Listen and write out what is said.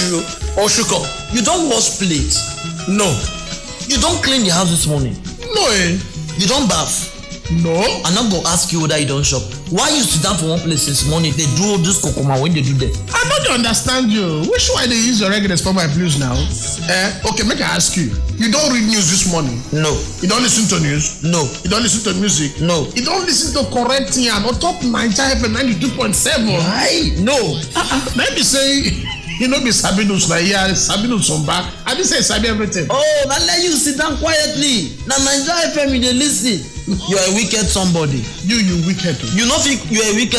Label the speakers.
Speaker 1: you Oshuko, you don't wash plate?
Speaker 2: No.
Speaker 1: You don't clean the house this morning?
Speaker 2: No,
Speaker 1: You don't bath?
Speaker 2: No.
Speaker 1: I'm not gonna ask you whether you don't shop. Why you sit down for one place since morning? They do all this kokoma when they do that.
Speaker 2: I don't understand you. Which why they use your regulars for my blues now? Okay, make I ask you. You don't read news this morning?
Speaker 1: No.
Speaker 2: You don't listen to news?
Speaker 1: No.
Speaker 2: You don't listen to music?
Speaker 1: No.
Speaker 2: You don't listen to correct yarn on top Naija FM 92.7?
Speaker 1: Why? No.
Speaker 2: Let me say, you know be Sabinus na here, Sabinus on back. I didn't say Sabi everything.
Speaker 1: Oh, now let you sit down quietly. Now Naija FM you dey listen. You are a wicked somebody.
Speaker 2: You wicked.
Speaker 1: You know you are a wicked